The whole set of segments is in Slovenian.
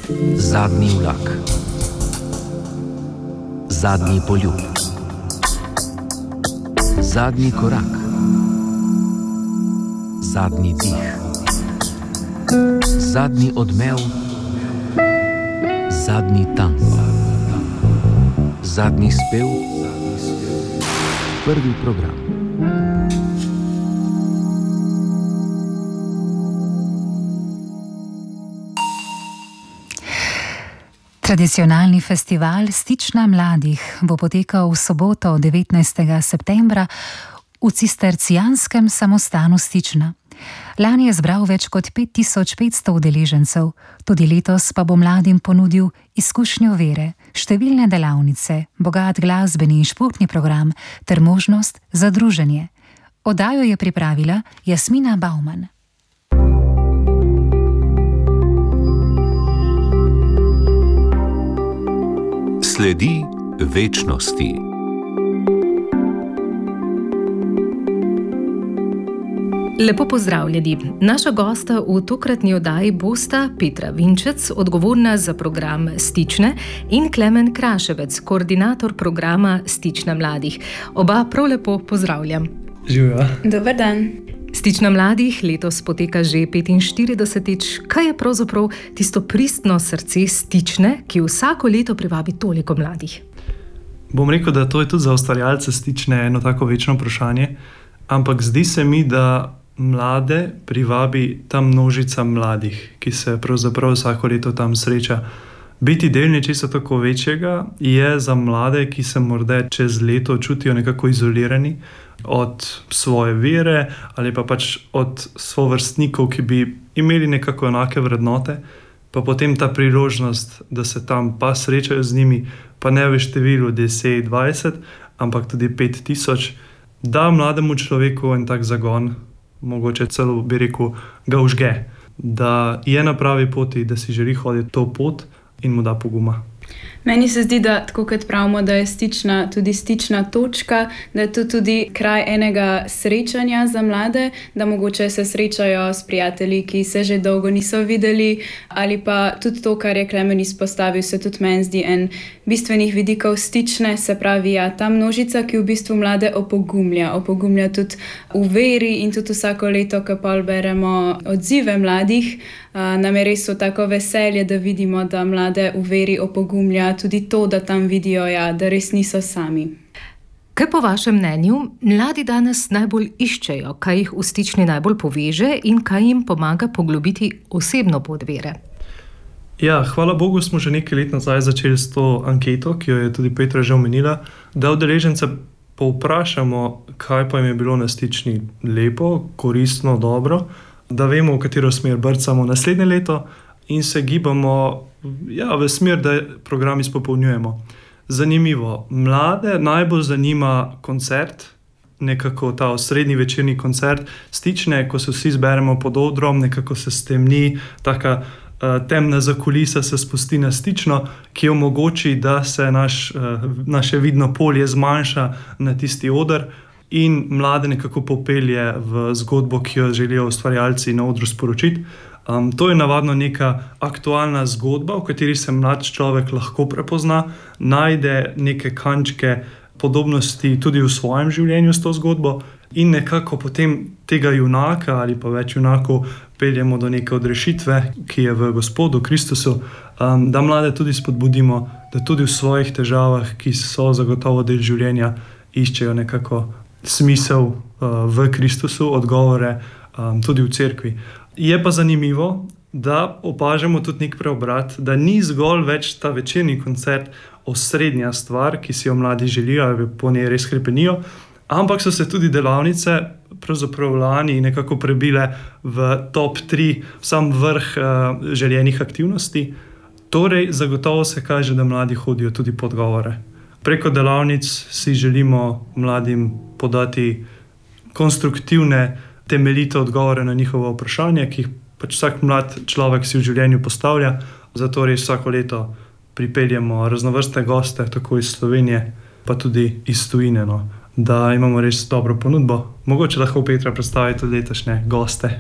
Zadnji vlak. Zadnji poljub. Zadnji korak. Zadnji dih. Zadnji odmev. Zadnji tango. Zadnji spev. Prvi program. Tradicionalni festival Stična mladih bo potekal v soboto 19. septembra v cistercijanskem samostanu Stična. Lani je zbral več kot 5500 udeležencev, tudi letos pa bo mladim ponudil izkušnjo vere, številne delavnice, bogat glasbeni in športni program ter možnost za druženje. Oddajo je pripravila Jasmina Bauman. Sledi večnosti. Lepo pozdravljeni. Naša gosta v tokratni oddaji bosta Petra Vinčec, odgovorna za program Stične, in Klemen Kraševec, koordinator programa Stična mladih. Oba prav lepo pozdravljam. Živjo. Dober dan. Stična mladih letos poteka že 45. Kaj je pravzaprav tisto pristno srce Stične, ki vsako leto privabi toliko mladih? Bom rekel, da to je tudi za ustvarjalce Stične eno tako večno vprašanje, ampak zdi se mi, da mlade privabi ta množica mladih, ki se pravzaprav vsako leto tam sreča. Biti del nečesa tako večjega je za mlade, ki se morda čez leto čutijo nekako izolirani od svoje vere ali pa pač od sovrstnikov, ki bi imeli nekako enake vrednote, pa potem ta priložnost, da se tam pa srečajo z njimi, pa ne v številu 10, 20, ampak tudi 5000, da mlademu človeku en tak zagon, mogoče celo bi rekel, ga užge, da je na pravi poti, da si želi hoditi to pot in mu da poguma. Meni se zdi, da tako kot pravimo, da je Stična tudi stična točka, da je to tudi kraj enega srečanja za mlade, da mogoče se srečajo s prijatelji, ki se že dolgo niso videli, ali pa tudi to, kar je Klemen izpostavil, se tudi meni zdi en bistvenih vidikov Stične, se pravi, ta množica, ki v bistvu mlade opogumlja tudi v veri in tudi vsako leto, ko pa beremo odzive mladih, nam je res tako veselje, da vidimo, da mlade v veri opogumlja tudi to, da tam vidijo, da res niso sami. Kaj po vašem mnenju mladi danes najbolj iščejo, kaj jih v Stični najbolj poveže in kaj jim pomaga poglobiti osebno pot vere? Ja, hvala Bogu smo že nekaj let nazaj začeli s to anketo, ki jo je tudi Petra že omenila, da udeležence povprašamo, kaj pa jim je bilo na Stični lepo, koristno, dobro, da vemo, v katero smer brcamo naslednje leto in se gibamo v smer, da program izpopolnjujemo. Zanimivo, mlade najbolj zanima koncert, nekako ta osrednji večerni koncert Stične, ko se vsi zberemo pod odrom, nekako se stemni, taka temna zakulisa se spusti na Stično, ki omogoči, da se naše vidno polje zmanjša na tisti oder in mlade nekako popelje v zgodbo, ki jo želijo ustvarjalci na odru sporočiti. To je navadno neka aktualna zgodba, v kateri se mlad človek lahko prepozna, najde neke kančke podobnosti tudi v svojem življenju s to zgodbo in nekako potem tega junaka ali pa več junakov peljemo do neke odrešitve, ki je v Gospodu Kristusu, da mlade tudi spodbudimo, da tudi v svojih težavah, ki so zagotovo del življenja, iščejo nekako smisel v Kristusu, odgovore tudi v cerkvi. Je pa zanimivo, da opažamo tudi nek preobrat, da ni zgolj več ta večerni koncert osrednja stvar, ki si jo mladi želijo ali po njej res hrepenijo, ampak so se tudi delavnice pravzaprav lani nekako prebile v top 3, sam vrh željenih aktivnosti. Torej, zagotovo se kaže, da mladi hodijo tudi po odgovore. Preko delavnic si želimo mladim podati konstruktivne, temeljite odgovore na njihovo vprašanje, ki jih pač vsak mlad človek si v življenju postavlja. Zato res vsako leto pripeljemo raznovrstne goste, tako iz Slovenije, pa tudi iz tujine, da imamo res dobro ponudbo. Mogoče lahko Petra predstavi tudi letošnje goste.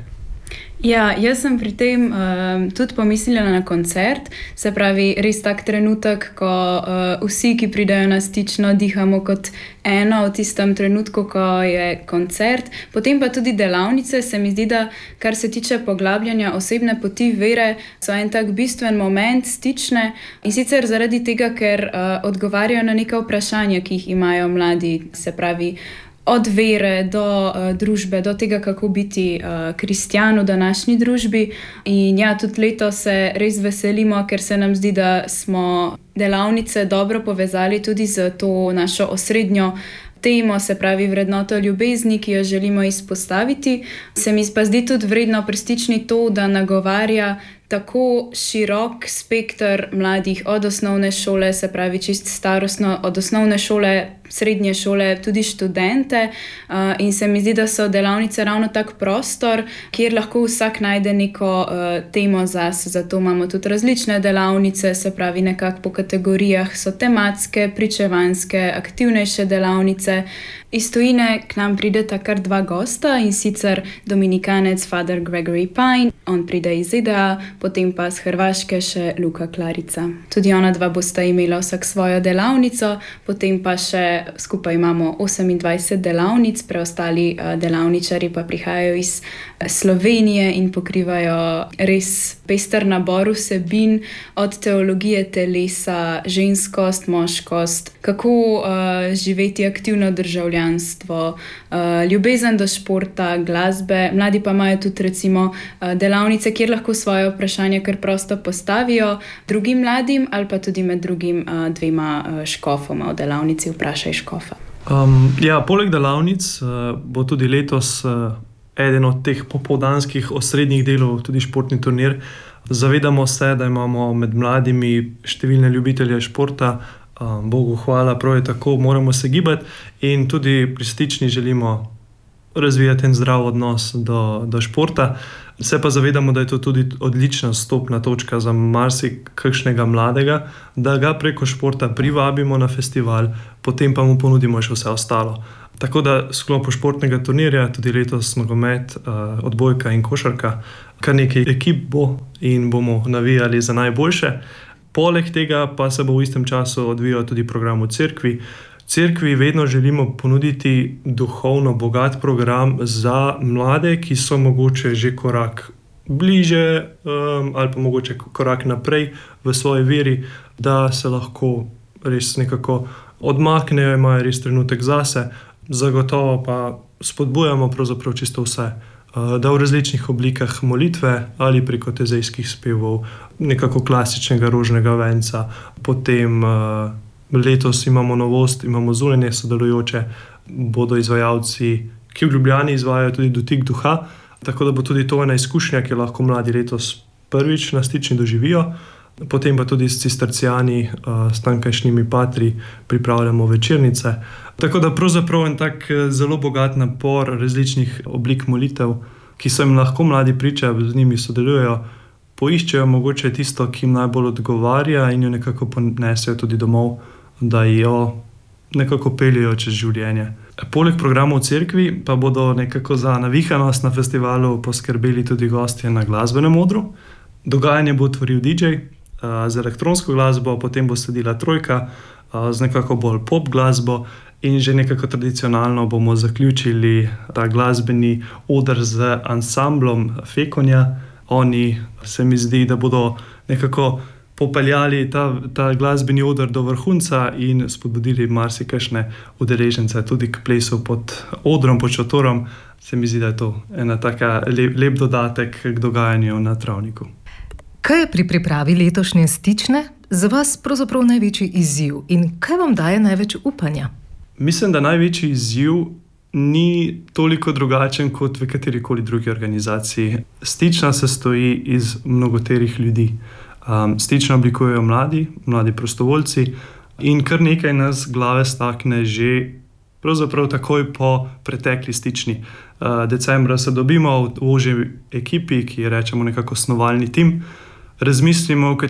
Ja, jaz sem pri tem tudi pomislila na koncert, se pravi, res tak trenutek, ko vsi, ki pridejo na Stično, dihamo kot eno v tistem trenutku, ko je koncert. Potem pa tudi delavnice, se mi zdi, da kar se tiče poglabljanja osebne poti vere, so en tak bistven moment Stične, in sicer zaradi tega, ker odgovarjajo na neka vprašanja, ki jih imajo mladi, se pravi, od vere do družbe, do tega, kako biti kristjan v današnji družbi. In ja, tudi letos se res veselimo, ker se nam zdi, da smo delavnice dobro povezali tudi z to našo osrednjo temo, se pravi vrednoto ljubezni, ki jo želimo izpostaviti. Se mi pa zdi tudi vredno pri Stični to, da nagovarja tako širok spekter mladih od osnovne šole, se pravi čist starostno, od osnovne šole, srednje šole, tudi študente. In se mi zdi, da so delavnice ravno tak prostor, kjer lahko vsak najde neko temo zase. Zato imamo tudi različne delavnice, se pravi nekako po kategorijah, so tematske, pričevanske, aktivnejše delavnice. Iz tujine k nam prideta kar 2 gosta, in sicer dominikanec Father Gregory Pine, on pride iz ZDA, potem pa z Hrvaške še Luka Klarica. Tudi ona 2 bosta imela vsak svojo delavnico, potem pa še skupaj imamo 28 delavnic, preostali delavničari pa prihajajo iz Slovenije in pokrivajo res pester nabor vsebin, od teologije telesa, ženskost, moškost, kako živeti aktivno državljanstvo, ljubezen do športa, glasbe. Mladi pa imajo tudi recimo delavnice, kjer lahko svoje vprašanja kar prosto postavijo drugim mladim ali pa tudi med drugim 2 škofoma v delavnici Vprašaj škofa. Ja, poleg delavnic bo tudi letos eden od teh popoldanskih osrednjih delov tudi športni turnir. Zavedamo se, da imamo med mladimi številne ljubitelje športa. Bogu hvala, prav je tako, moramo se gibati in tudi pri Stični želimo razvijati en zdrav odnos do športa. Se pa zavedamo, da je to tudi odlična vstopna točka za marsikakšnega mladega, da ga preko športa privabimo na festival, potem pa mu ponudimo še vse ostalo. Tako da v sklopu športnega turnirja tudi letos nogomet, odbojka in košarka, kar nekaj ekip bo in bomo navijali za najboljše. Poleg tega pa se bo v istem času odvijal tudi program v cerkvi. V cerkvi vedno želimo ponuditi duhovno bogat program za mlade, ki so mogoče že korak bliže ali pa mogoče korak naprej v svoji veri, da se lahko res nekako odmaknejo, imajo res trenutek zase. Zagotovo pa spodbujamo pravzaprav čisto vse, da v različnih oblikah molitve ali preko tezejskih spevov, nekako klasičnega rožnega venca. Potem letos imamo novost, imamo zunanje sodelujoče, bodo izvajalci, ki v Ljubljani izvajajo tudi Dotik duha, tako da bo tudi to ena izkušnja, ki lahko mladi letos prvič na Stični doživijo. Potem pa tudi s cistercijani, s tamkajšnjimi patri pripravljamo večernice. Tako da pravzaprav en tak zelo bogat napor različnih oblik molitev, ki so jim lahko mladi pričajo, z njimi sodelujejo, poiščejo mogoče tisto, ki jim najbolj odgovarja in jo nekako ponesejo tudi domov, da jo nekako peljejo čez življenje. Poleg programov v cerkvi pa bodo nekako za navihanost na festivalu poskrbeli tudi gostje na glasbenem odru. Dogajanje bo otvoril DJ z elektronsko glasbo, potem bo sledila trojka z nekako bolj pop glasbo in že nekako tradicionalno bomo zaključili ta glasbeni oder z ansamblom Fekonja. Oni se mi zdi, da bodo nekako popeljali ta glasbeni oder do vrhunca in spodbudili marsikakšne udeležence tudi k plesu pod odrom, pod šotorom. Se mi zdi, da je to ena taka lep dodatek k dogajanju na travniku. Kaj je pri pripravi letošnje Stične za vas pravzaprav največji izziv in kaj vam daje največ upanja? Mislim, da največji izziv ni toliko drugačen kot v katerikoli drugi organizaciji. Stična se stoji iz mnogoterih ljudi. Stično oblikujejo mladi prostovoljci in kar nekaj nas glave stakne že pravzaprav takoj po pretekli Stični. Decembra se dobimo v ožji ekipi, ki rečemo nekako snovalni tim. Razmislimo, v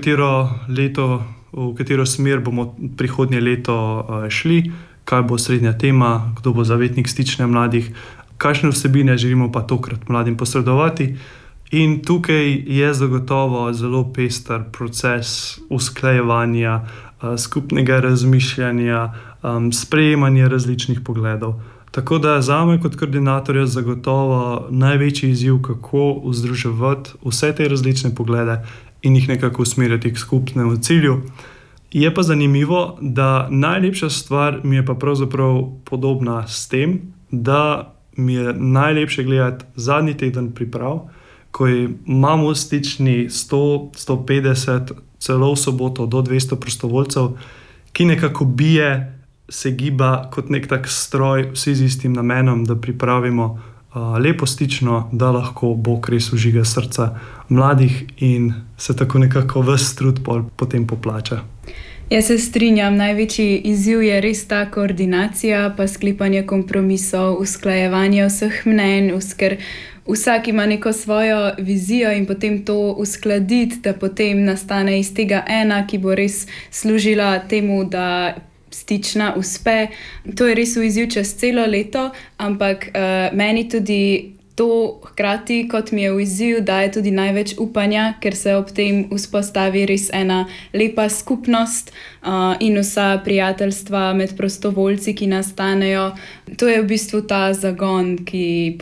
katero smer bomo prihodnje leto šli, kaj bo srednja tema, kdo bo zavetnik Stične mladih, kakšne vsebine želimo pa tokrat mladim posredovati. In tukaj je zagotovo zelo pester proces usklajevanja, skupnega razmišljanja, sprejemanja različnih pogledov. Tako da zame kot koordinatorja zagotovo največji izziv, kako združevati vse te različne poglede in jih nekako usmeriti k skupnemu cilju. Je pa zanimivo, da najlepša stvar mi je pa pravzaprav podobna s tem, da mi je najlepše gledati zadnji teden priprav, ko imamo v Stični 100, 150, celo v soboto do 200 prostovoljcev, ki nekako bije, se giba kot nek tak stroj, vsi z istim namenom, da pripravimo lepo Stično, da lahko Bog res užiga srca mladih in se tako nekako ves trud potem poplača. Jaz se strinjam, največji izziv je res ta koordinacija, pa sklepanje kompromisov, usklajevanje vseh mnenj, ker vsak ima neko svojo vizijo in potem to uskladiti, da potem nastane iz tega ena, ki bo res služila temu, da Stična uspe. To je res izziv čez celo leto, ampak meni tudi to hkrati, kot mi je izziv, daje tudi največ upanja, ker se ob tem vzpostavi res ena lepa skupnost in vsa prijateljstva med prostovoljci, ki nastanejo. To je v bistvu ta zagon, ki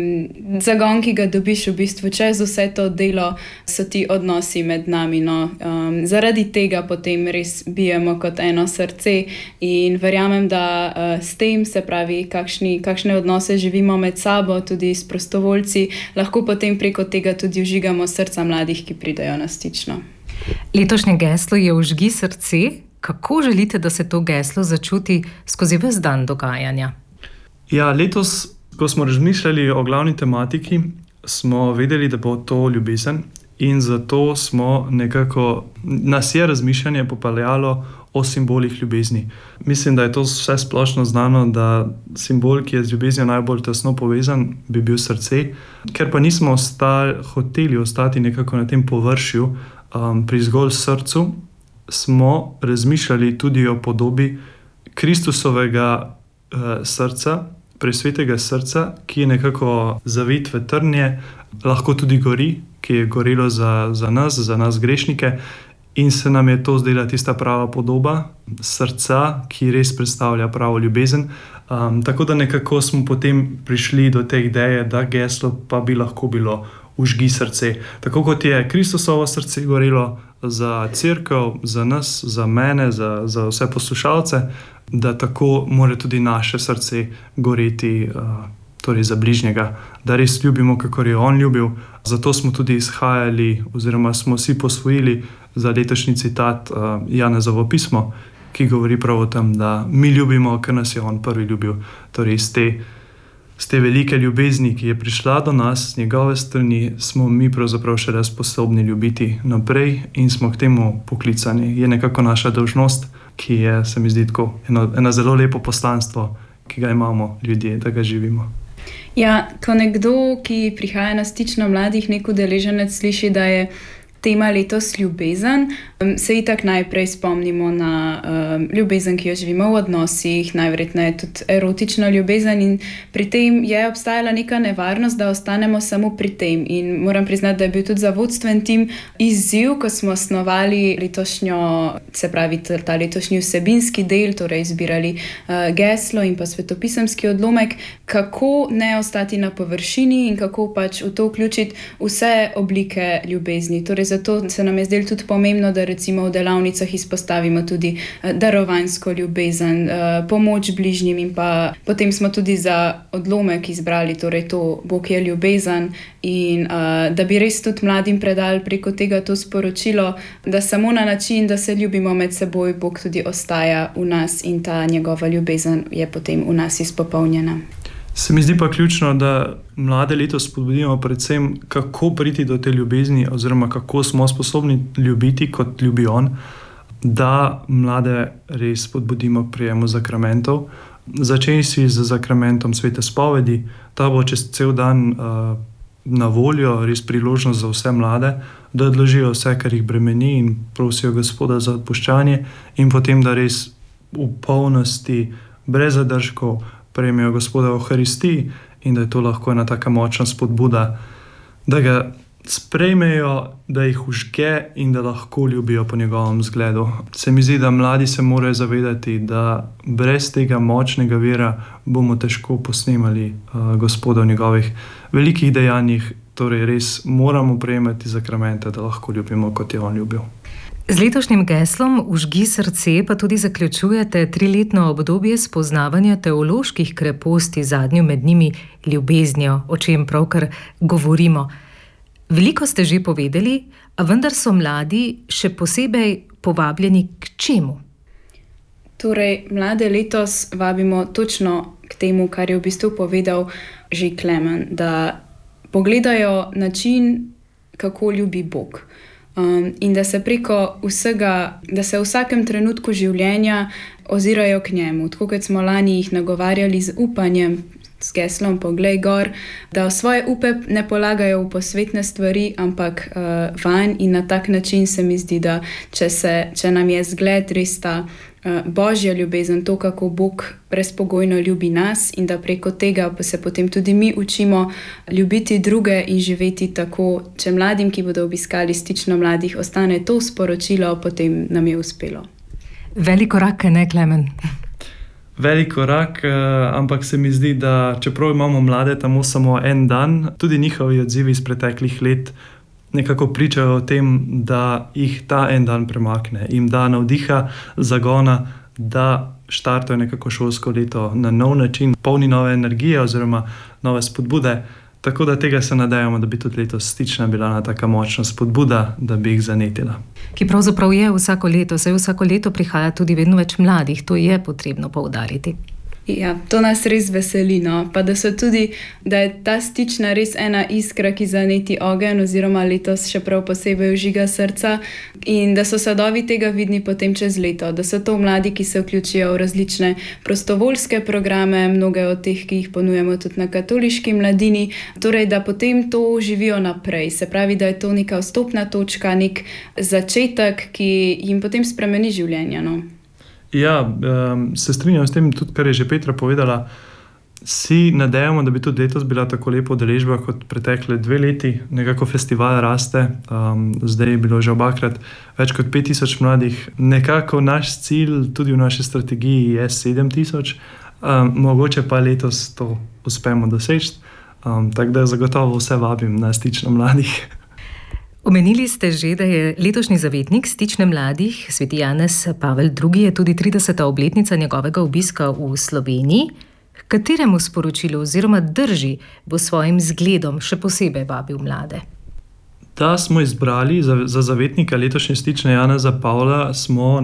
ga dobiš v bistvu čez vse to delo, so ti odnosi med nami. No. Zaradi tega potem res bijemo kot eno srce in verjamem, da s tem, se pravi, kakšne odnose živimo med sabo, tudi s prostovoljci, lahko potem preko tega tudi vžigamo srca mladih, ki pridejo na Stično. Letošnje geslo je Vžgi srce. Kako želite, da se to geslo začuti skozi ves dan dogajanja? Ja, letos, ko smo razmišljali o glavni tematiki, smo vedeli, da bo to ljubezen in zato smo nekako, nas je razmišljanje popeljalo o simbolih ljubezni. Mislim, da je to vse splošno znano, da simbol, ki je z ljubeznijo najbolj tesno povezan, bi bil srce, ker pa nismo hoteli ostati nekako na tem površju pri zgolj srcu, smo razmišljali tudi o podobi Kristusovega srca, presvetega srca, ki je nekako zavit v trnje, lahko tudi gori, ki je gorelo za nas grešnike, in se nam je to zdela tista prava podoba srca, ki res predstavlja pravo ljubezen. Tako da nekako smo potem prišli do te ideje, da geslo pa bi lahko bilo Vžgi srce. Tako kot je Kristusovo srce gorelo za cerkev, za nas, za mene, za vse poslušalce, da tako mora tudi naše srce goreti, torej za bližnjega, da res ljubimo, kakor je on ljubil. Zato smo tudi izhajali oziroma smo si posvojili za letošnji citat Janezovo pismo, ki govori prav o tem, da mi ljubimo, ker nas je on prvi ljubil. Torej z te velike ljubezni, ki je prišla do nas, z njegove strani, smo mi pravzaprav še res sposobni ljubiti naprej in smo k temu poklicani. Je nekako naša dolžnost, ki je, se mi zdi, tako eno zelo lepo poslanstvo, ki ga imamo ljudje, da ga živimo. Ja, ko nekdo, ki prihaja na Stično mladih, nek udeleženec sliši, da je tema letos ljubezen, se itak najprej spomnimo na ljubezen, ki jo živimo v odnosih, najverjetneje tudi erotično ljubezen, in pri tem je obstajala neka nevarnost, da ostanemo samo pri tem. In moram priznati, da je bil tudi za vodstven tim izziv, ko smo snovali ta letošnji vsebinski del, torej izbirali geslo in pa svetopisemski odlomek, kako ne ostati na površini in kako pač v to vključiti vse oblike ljubezni. Torej, zato se nam je zdelo tudi pomembno, da recimo v delavnicah izpostavimo tudi darovanjsko ljubezen, pomoč bližnjim, in pa potem smo tudi za odlomek izbrali, torej to Bog je ljubezen, in da bi res tudi mladim predali preko tega to sporočilo, da samo na način, da se ljubimo med seboj, Bog tudi ostaja v nas in ta njegova ljubezen je potem v nas izpopolnjena. Se mi zdi pa ključno, da mlade letos spodbudimo predvsem, kako priti do te ljubezni oziroma kako smo sposobni ljubiti, kot ljubi on, da mlade res spodbudimo k prijemu zakramentov. Začenši z zakramentom svete spovedi, ta bo čez cel dan na voljo, res priložnost za vse mlade, da odložijo vse, kar jih bremeni, in prosijo Gospoda za odpuščanje, in potem, da res v polnosti, brez zadržkov, prejmejo Gospoda v Euharistiji, in da je to lahko ena taka močna spodbuda, da ga sprejmejo, da jih užge in da lahko ljubijo po njegovem zgledu. Se mi zdi, da mladi se morajo zavedati, da brez tega močnega vira bomo težko posnemali Gospoda v njegovih velikih dejanjih. Torej res moramo prejemati zakramente, da lahko ljubimo, kot je on ljubil. Z letošnjim geslom Užgi srce pa tudi zaključujete 3-letno obdobje spoznavanja teoloških kreposti, zadnjo med njimi ljubeznijo, o čem pravkar govorimo. Veliko ste že povedali, a vendar so mladi še posebej povabljeni k čemu? Torej, mlade letos vabimo točno k temu, kar je v bistvu povedal že Klemen, da pogledajo način, kako ljubi Bog. In da se preko vsega, da se v vsakem trenutku življenja ozirajo k njemu. Tako kot smo lani jih nagovarjali z upanjem, s geslom Poglej gor, da svoje upe ne polagajo v posvetne stvari, ampak vanj, in na tak način se mi zdi, da če nam je zgled res ta božja ljubezen, to, kako Bog brezpogojno ljubi nas, in da preko tega pa se potem tudi mi učimo ljubiti druge in živeti tako. Če mladim, ki bodo obiskali Stično mladih, ostane to sporočilo, potem nam je uspelo. Velik korak, ne, Klemen? Velik korak, ampak se mi zdi, da čeprav imamo mlade tam samo en dan, tudi njihovi odzivi iz preteklih let nekako pričajo o tem, da jih ta en dan premakne, jim da navdiha, zagona, da štartajo nekako šolsko leto na nov način, polni nove energije oziroma nove spodbude. Tako da tega se nadejamo, da bi tudi letos Stična bila ena taka močna spodbuda, da bi jih zanetila. Ki pravzaprav je vsako leto, saj vsako leto prihaja tudi vedno več mladih, to je potrebno poudariti. Ja, to nas res veseli, no. Pa da je ta Stična res ena iskra, ki zaneti ogenj, oziroma letos še prav posebej Užga srca, in da so sadovi tega vidni potem čez leto, da so to mladi, ki se vključijo v različne prostovoljske programe, mnoge od teh, ki jih ponujemo tudi na katoliški mladini, torej da potem to živijo naprej. Se pravi, da je to neka vstopna točka, nek začetek, ki jim potem spremeni življenje, no. Ja, se strinjam s tem, tudi kar je že Petra povedala. Si nadejamo, da bi tudi letos bila tako lepa udeležba kot pretekle 2 leti. Nekako festival raste, zdaj je bilo že obakrat več kot 5000 mladih. Nekako naš cilj, tudi v naši strategiji, je 7000. Mogoče pa letos to uspemo doseči. Tako da zagotovo vse vabim na Stično mladih. Omenili ste že, da je letošnji zavetnik Stične mladih, sveti Janez Pavel II, je tudi 30. obletnica njegovega obiska v Sloveniji. Kateremu sporočilu oziroma drži bo svojim zgledom še posebej vabil mlade? Da smo izbrali za zavetnika letošnje Stične Janeza Pavla, smo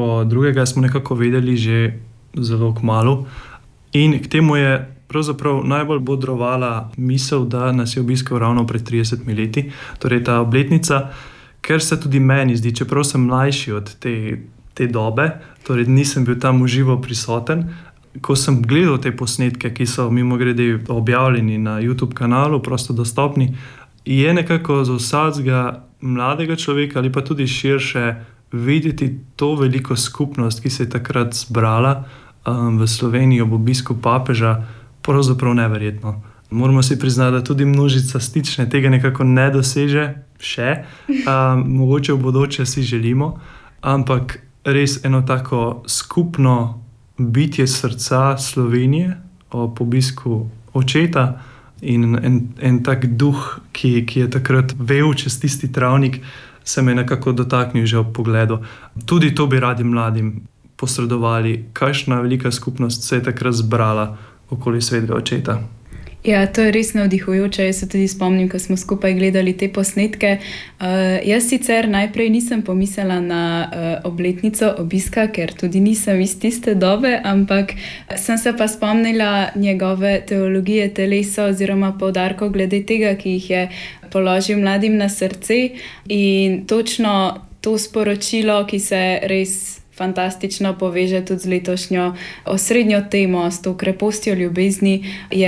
nekako vedeli že zelo kmalu. In k temu je pravzaprav najbolj bodrovala misel, da nas je obiskal ravno pred 30 leti, torej ta obletnica, ker se tudi meni zdi, čeprav sem mlajši od te dobe, torej nisem bil tam v živo prisoten, ko sem gledal te posnetke, ki so mimogrede objavljeni na YouTube kanalu, prosto dostopni, je nekako za vsakega mladega človeka ali pa tudi širše videti to veliko skupnost, ki se je takrat zbrala v Sloveniji ob obisku papeža, pravzaprav neverjetno. Moramo si priznati, da tudi množica Stične tega nekako ne doseže še, mogoče v bodoče si želimo, ampak res eno tako skupno bitje srca Slovenije ob obisku očeta in en tak duh, ki je takrat vel čez tisti travnik, se me nekako dotaknil že ob pogledu. Tudi to bi radi mladim posredovali, kakšna velika skupnost se je takrat zbrala okoli svetega očeta. Ja, to je res navdihujoče. Jaz se tudi spomnim, ko smo skupaj gledali te posnetke. Jaz sicer najprej nisem pomislila na obletnico obiska, ker tudi nisem iz tiste dobe, ampak sem se pa spomnila njegove teologije telesa oziroma poudarkov glede tega, ki jih je položil mladim na srce, in točno to sporočilo, ki se res fantastično poveže tudi z letošnjo osrednjo temo, s to krepostjo ljubezni, je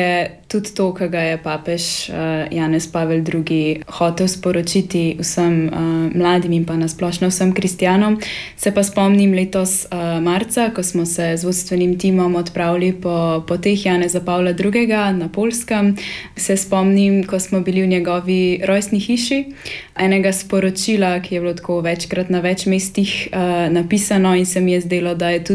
tudi to, kar ga je papež Janez Pavel II. Hotel sporočiti vsem mladim in pa nasplošno vsem kristjanom. Se pa spomnim letos marca, ko smo se z vodstvenim timom odpravili po poteh Janeza Pavla II. Na Poljskem. Se spomnim, ko smo bili v njegovi rojstni hiši, enega sporočila, ki je bilo tako večkrat na več mestih napisano in se mi je zdelo,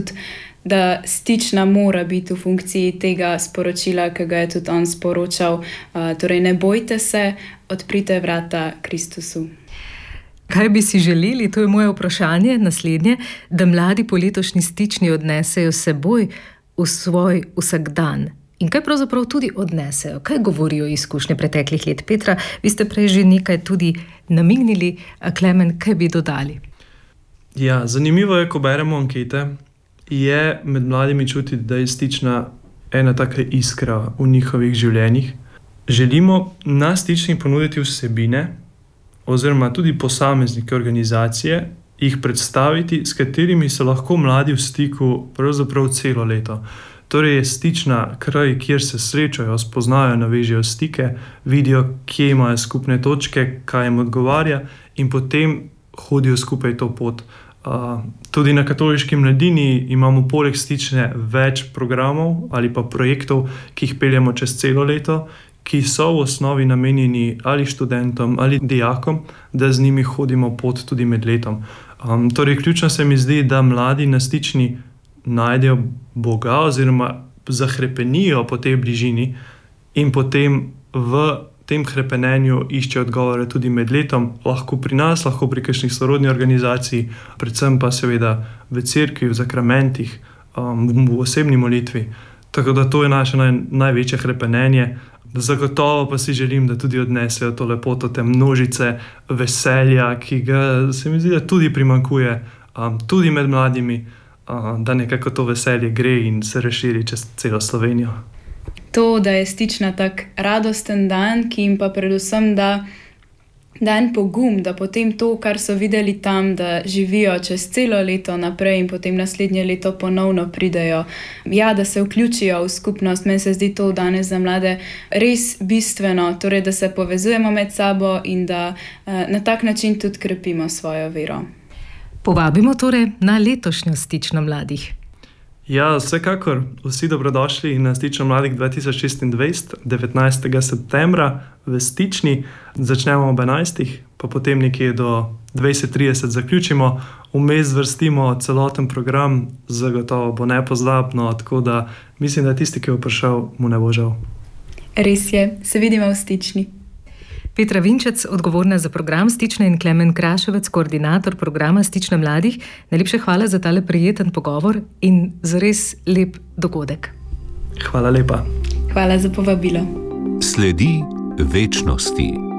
da Stična mora biti v funkciji tega sporočila, ki ga je tudi on sporočal. Torej, ne bojte se, odprite vrata Kristusu. Kaj bi si želeli, to je moje vprašanje, naslednje, da mladi po letošnji Stični odnesejo s seboj v svoj vsakdan? In kaj pravzaprav tudi odnesejo? Kaj govorijo izkušnje preteklih let? Petra, vi ste prej že nekaj tudi namignili, Klemen, kaj bi dodali? Ja, zanimivo je, ko beremo ankete, je med mladimi čutiti, da je Stična ena taka iskra v njihovih življenjih. Želimo na Stični ponuditi vsebine oziroma tudi posameznike organizacije, jih predstaviti, s katerimi so lahko mladi v stiku pravzaprav celo leto. Torej je Stična kraj, kjer se srečajo, spoznajo, navežejo stike, vidijo, kje imajo skupne točke, kaj jim odgovarja in potem hodijo skupaj to pot. Tudi na Katoliški mladini imamo poleg Stične več programov ali pa projektov, ki jih peljemo čez celo leto, ki so v osnovi namenjeni ali študentom ali dijakom, da z njimi hodimo pot tudi med letom. Torej, ključno se mi zdi, da mladi na Stični najdejo Boga oziroma zahrepenijo po tej bližini in potem v tem hrepenenju išče odgovore tudi med letom, lahko pri nas, lahko pri kakšnih sorodni organizaciji, predvsem pa seveda v cerkvi, v zakramentih, v osebni molitvi. Tako da to je naše največje hrepenenje. Zagotovo pa si želim, da tudi odnesejo to lepoto, te množice veselja, ki ga se mi zdi, da tudi primanjkuje, tudi med mladimi, da nekako to veselje gre in se razširi čez celo Slovenijo. To, da je Stična tak radosten dan, ki jim pa predvsem da en pogum, da potem to, kar so videli tam, da živijo čez celo leto naprej in potem naslednje leto ponovno pridejo. Ja, da se vključijo v skupnost. Meni se zdi to danes za mlade res bistveno, torej, da se povezujemo med sabo in da na tak način tudi krepimo svojo vero. Povabimo torej na letošnjo Stično mladih. Ja, vsekakor vsi dobrodošli na Stično mladih 2026, 19. septembra v Stični. Začnemo ob 11, pa potem nekje do 20:30 zaključimo. Vmes vrstimo celoten program, zagotovo bo nepozabno, tako da mislim, da tisti, ki bo prišel, mu ne bo žal. Res je, se vidimo v Stični. Petra Vinčec, odgovorna za program Stične, in Klemen Kraševec, koordinator programa Stične mladih. Najlepše hvala za tale prijeten pogovor in za res lep dogodek. Hvala lepa. Hvala za povabilo. Sledi večnosti.